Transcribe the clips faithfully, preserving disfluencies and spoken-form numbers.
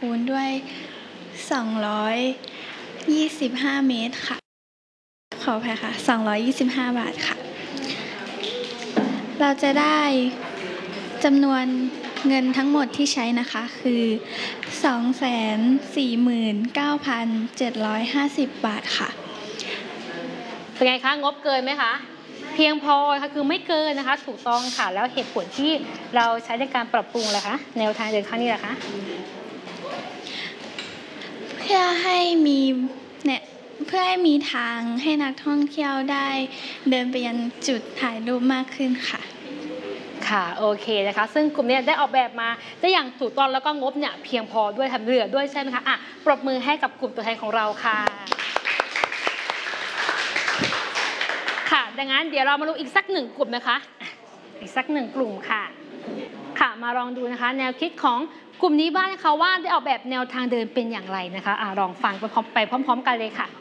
คูณด้วยสองร้อยยี่สิบห้าเมตรค่ะขออภัยค่ะสองร้อยยี่สิบห้าบาทค่ะเราจะได้จำนวนเงินทั้งหมดที่ใช้นะคะคือ สองแสนสี่หมื่นเก้าพันเจ็ดร้อยห้าสิบ บาทค่ะเป็นไงคะงบเกินไหมคะเพียงพอค่ะคือไม่เกินนะคะถูกต้องค่ะแล้วเหตุผลที่เราใช้ในการปรับปรุงล่ะคะแนวทางเดินครั้งนี้ล่ะคะเพื่อให้มีเนี่ยเพื่อให้มีทางให้นักท่องเที่ยวได้เดินไปยังจุดถ่ายรูปมากขึ้นค่ะค่ะโอเคนะคะซึ่งกลุ่มนี้ได้ออกแบบมาได้อย่างถูกต้องแล้วก็งบเนี่ยเพียงพอด้วยทำเหลือด้วยใช่ไหมคะอ่ะปรบมือให้กับกลุ่มตัวแทนของเราค่ะค่ะดังนั้นเดี๋ยวเรามาดูอีกสักหนึ่งกลุ่มนะคะอีกสักหนึ่งกลุ่มค่ะค่ะมาลองดูนะคะแนวคิดของกลุ่มนี้บ้างนะคะว่าได้ออกแบบแนวทางเดินเป็นอย่างไรนะคะอ่ะลองฟังไปพร้อมไปพร้อมๆกันเลยค่ะ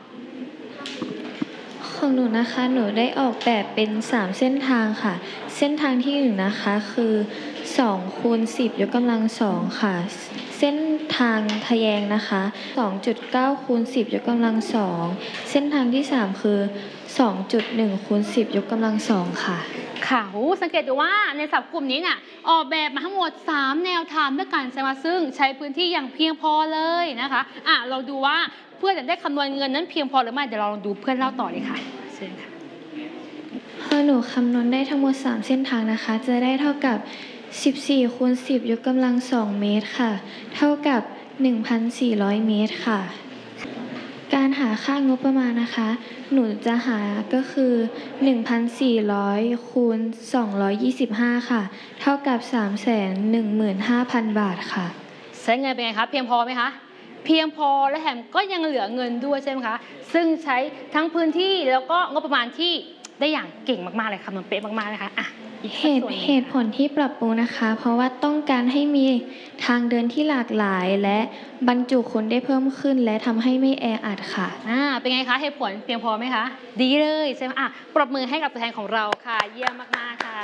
ของหนูนะคะหนูได้ออกแบบเป็นสามเส้นทางค่ะเส้นทางที่หนึ่งนะคะคือสองคูณสิบยกกำลังสองค่ะเส้นทางทะแยงนะคะ สองจุดเก้าคูณสิบยกกำลังสองเส้นทางที่สามคือ สองจุดหนึ่งคูณสิบยกกำลังสองค่ะค่ะโอ้สังเกตดูว่าในสับกลุ่มนี้เนี่ยออกแบบมาทั้งหมดสามแนวทางด้วยกันใช่ไหมซึ่งใช้พื้นที่อย่างเพียงพอเลยนะคะอ่ะเราดูว่าเพื่อนจะได้คำนวณเงินนั้นเพียงพอหรือไม่เดี๋ยวเราลองดูเพื่อนเล่าต่อเลยค่ะเชิญค่ะพอหนูคำนวณได้ทั้งหมดสามเส้นทางนะคะจะได้เท่ากับสิบสี่คูณสิบยกกำลังสองเมตรค่ะเท่ากับ หนึ่งพันสี่ร้อย เมตรค่ะการหาค่างบประมาณนะคะหนูจะหาก็คือ หนึ่งพันสี่ร้อยคูณสองร้อยยี่สิบห้าค่ะเท่ากับ สามแสนหนึ่งหมื่นห้าพัน บาทค่ะใช้เงินเป็นไงคะเพียงพอไหมคะเพียงพอและแถมก็ยังเหลือเงินด้วยใช่ไหมคะซึ่งใช้ทั้งพื้นที่แล้วก็งบประมาณที่ได้อย่างเก่งมากๆเลยค่ะมันเป๊ะมากๆนะคะอ่ะเหตุเหตุผลที่ปรับปรุงนะคะเพราะว่าต้องการให้มีทางเดินที่หลากหลายและบรรจุคนได้เพิ่มขึ้นและทำให้ไม่แออัดค่ะอ่าเป็นไงคะเหตุผลเพียงพอไหมคะดีเลยใช่ไหมอ่ะปรบมือให้กับตัวแทนของเราค่ะเยี่ยมมากๆค่ะ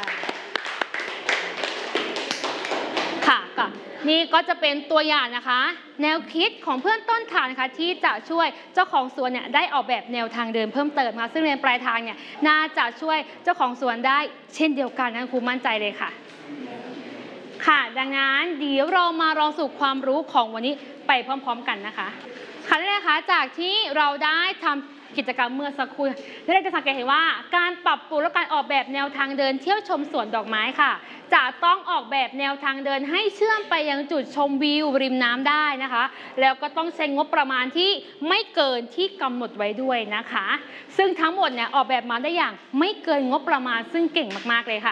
ค่ะก็นี่ก็จะเป็นตัวอย่างนะคะแนวคิดของเพื่อนต้นทางนะคะที่จะช่วยเจ้าของสวนเนี่ยได้ออกแบบแนวทางเดินเพิ่มเติมนะคะซึ่งในปลายทางเนี่ยน่าจะช่วยเจ้าของสวนได้เช่นเดียวกันนะครูมั่นใจเลยค่ะค่ะดังนั้นเดี๋ยวเรามาลองสู่ความรู้ของวันนี้ไปพร้อมๆกันนะคะค่ะนี่นะคะจากที่เราได้ทำกิจกรรมเมื่อสักครู่ได้จะสังเกตเห็นว่าการปรับปรุงและการออกแบบแนวทางเดินเที่ยวชมสวนดอกไม้ค่ะจะต้องออกแบบแนวทางเดินให้เชื่อมไปยังจุดชมวิวริมน้ำได้นะคะแล้วก็ต้องใช้งบประมาณที่ไม่เกินที่กำหนดไว้ด้วยนะคะซึ่งทั้งหมดเนี่ยออกแบบมาได้อย่างไม่เกินงบประมาณซึ่งเก่งมากๆเลยค่ะ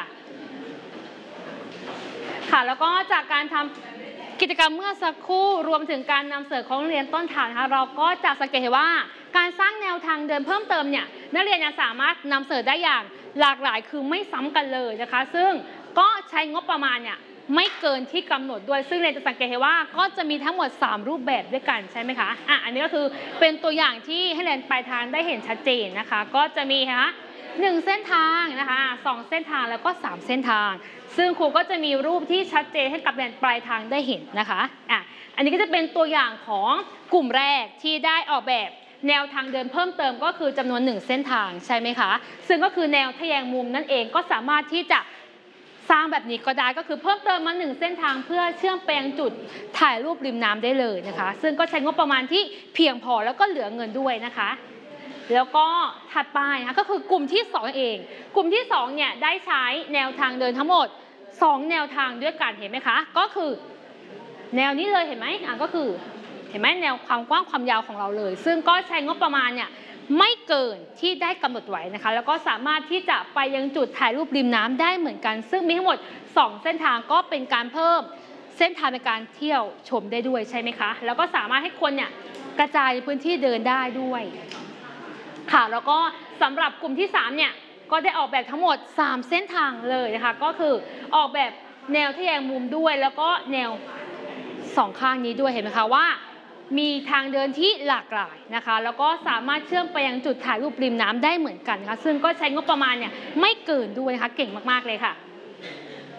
ค่ะแล้วก็จากการทำกิจกรรมเมื่อสักครู่รวมถึงการนำเสนอของเรียนต้นฐานนะคะเราก็จะสังเกตเห็นว่าการสร้างแนวทางเดินเพิ่มเติมเนี่ยนักเรียนจะสามารถนำเสนอได้อย่างหลากหลายคือไม่ซ้ำกันเลยนะคะซึ่งก็ใช้งบประมาณเนี่ยไม่เกินที่กำหนดด้วยซึ่งเรียนจะสังเกตเห็นว่าก็จะมีทั้งหมดสามรูปแบบด้วยกันใช่ไหมคะอ่ะอันนี้ก็คือเป็นตัวอย่างที่ให้เรียนปลายทางได้เห็นชัดเจนนะคะก็จะมีนะคะหนึ่งเส้นทางนะคะสองเส้นทางแล้วก็สามเส้นทางซึ่งครูก็จะมีรูปที่ชัดเจนให้กับเรียนปลายทางได้เห็นนะคะอ่ะอันนี้ก็จะเป็นตัวอย่างของกลุ่มแรกที่ได้ออกแบบแนวทางเดินเพิ่มเติมก็คือจำนวนหนึ่งเส้นทางใช่ไหมคะซึ่งก็คือแนวทะแยงมุมนั่นเองก็สามารถที่จะสร้างแบบนี้ก็ได้ก็คือเพิ่มเติมมาหนึ่งเส้นทางเพื่อเชื่อมไปยังจุดถ่ายรูปริมน้ำได้เลยนะคะซึ่งก็ใช้งบประมาณที่เพียงพอแล้วก็เหลือเงินด้วยนะคะแล้วก็ถัดไปนะคะก็คือกลุ่มที่สองเองกลุ่มที่สองเนี่ยได้ใช้แนวทางเดินทั้งหมดสองแนวทางด้วยกันเห็นไหมคะก็คือแนวนี้เลยเห็นไหมอ่ะก็คือเห็นไหมแนวความกว้างความยาวของเราเลยซึ่งก็ใช้งบประมาณเนี่ยไม่เกินที่ได้กำหนดไว้นะคะแล้วก็สามารถที่จะไปยังจุดถ่ายรูปริมน้ำได้เหมือนกันซึ่งมีทั้งหมดสองเส้นทางก็เป็นการเพิ่มเส้นทางในการเที่ยวชมได้ด้วยใช่ไหมคะแล้วก็สามารถให้คนเนี่ยกระจายพื้นที่เดินได้ด้วยค่ะแล้วก็สำหรับกลุ่มที่สามเนี่ยก็ได้ออกแบบทั้งหมดสามเส้นทางเลยนะคะก็คือออกแบบแนวทะแยงมุมด้วยแล้วก็แนวสองข้างนี้ด้วยเห็นไหมคะว่ามีทางเดินที่หลากหลายนะคะแล้วก็สามารถเชื่อมไปยังจุดถ่ายรูปริมน้ำได้เหมือนกันนะคะซึ่งก็ใช้งบประมาณเนี่ยไม่เกินด้วยนะคะเก่งมากๆเลยค่ะ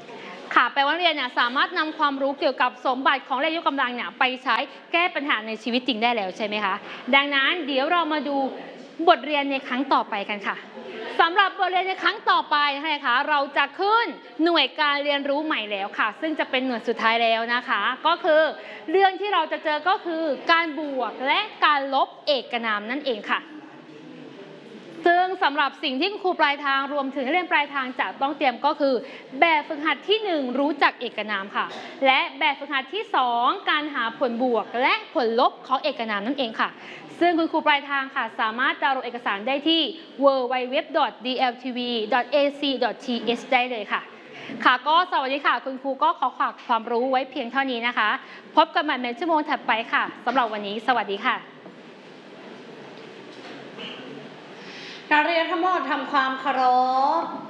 ค่ะแปลว่านักเรียนเนี่ยสามารถนำความรู้เกี่ยวกับสมบัติของแรงยกกำลังเนี่ยไปใช้แก้ปัญหาในชีวิตจริงได้แล้วใช่ไหมคะดังนั้นเดี๋ยวเรามาดูบทเรียนในครั้งต่อไปกันค่ะสำหรับบทเรียนในครั้งต่อไปนะคะเราจะขึ้นหน่วยการเรียนรู้ใหม่แล้วค่ะซึ่งจะเป็นหน่วยสุดท้ายแล้วนะคะก็คือเรื่องที่เราจะเจอก็คือการบวกและการลบเอกนามนั่นเองค่ะซึ่งสำหรับสิ่งที่ครูปลายทางรวมถึงนักเรียนปลายทางจะต้องเตรียมก็คือแบบฝึกหัดที่หนึ่งรู้จักเอกนามค่ะและแบบฝึกหัดที่สองการหาผลบวกและผลลบของเอกนามนั่นเองค่ะซึ่งคุณครูปลายทางค่ะสามารถดาวน์โหลดเอกสารได้ที่ ดับเบิลยู ดับเบิลยู ดับเบิลยู ดอท ดี แอล ที วี ดอท เอ ซี ดอท ที เอช ได้เลยค่ะค่ะก็สวัสดีค่ะคุณครูก็ขอฝากความรู้ไว้เพียงเท่านี้นะคะพบกันใหม่ในชั่วโมงถัดไปค่ะสำหรับวันนี้สวัสดีค่ะนักเรียนทั้งหมดทำความเคารพ